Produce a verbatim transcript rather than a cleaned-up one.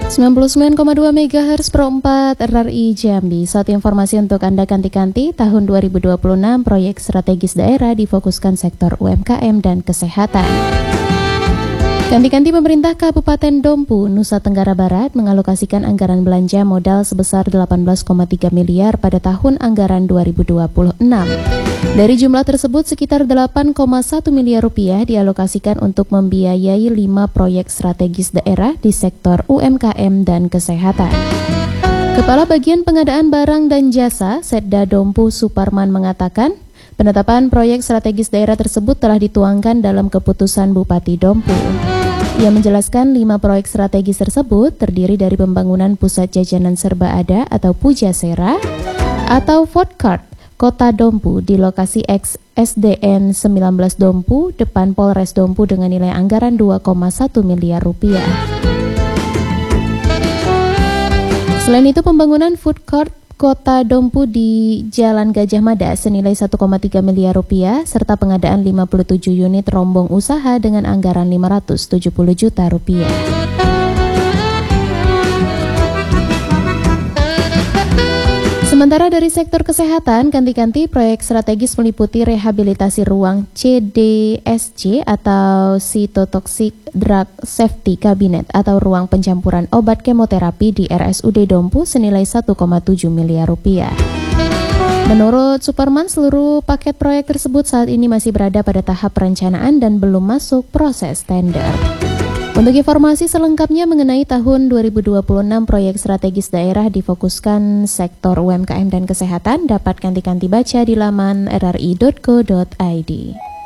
sembilan puluh sembilan koma dua megahertz per empat R R I Jambi. Satu informasi untuk Anda kanti-kanti, tahun dua ribu dua puluh enam proyek strategis daerah difokuskan sektor U M K M dan kesehatan. Kanti-kanti pemerintah Kabupaten Dompu, Nusa Tenggara Barat mengalokasikan anggaran belanja modal sebesar delapan belas koma tiga miliar pada tahun anggaran dua ribu dua puluh enam. Dari jumlah tersebut, sekitar delapan koma satu miliar rupiah dialokasikan untuk membiayai lima proyek strategis daerah di sektor U M K M dan kesehatan. Kepala Bagian Pengadaan Barang dan Jasa, Setda Dompu Suparman mengatakan, penetapan proyek strategis daerah tersebut telah dituangkan dalam keputusan Bupati Dompu. Ia menjelaskan lima proyek strategis tersebut terdiri dari pembangunan Pusat Jajanan Serba Ada atau Pujasera atau Food Court Kota Dompu di lokasi X S D N sembilan belas Dompu depan Polres Dompu dengan nilai anggaran dua koma satu miliar rupiah. Selain itu, pembangunan Food Court Kota Dompu di Jalan Gajah Mada senilai satu koma tiga miliar rupiah serta pengadaan lima puluh tujuh unit rombong usaha dengan anggaran lima ratus tujuh puluh juta rupiah. Sementara dari sektor kesehatan, kanti-kanti proyek strategis meliputi rehabilitasi ruang C D S C atau Cytotoxic Drug Safety Cabinet atau ruang pencampuran obat kemoterapi di R S U D Dompu senilai satu koma tujuh miliar rupiah. Menurut Suparman, seluruh paket proyek tersebut saat ini masih berada pada tahap perencanaan dan belum masuk proses tender. Untuk informasi selengkapnya mengenai tahun dua ribu dua puluh enam proyek strategis daerah difokuskan sektor U M K M dan kesehatan, dapat kanti-kanti baca di laman r r i dot co dot i d.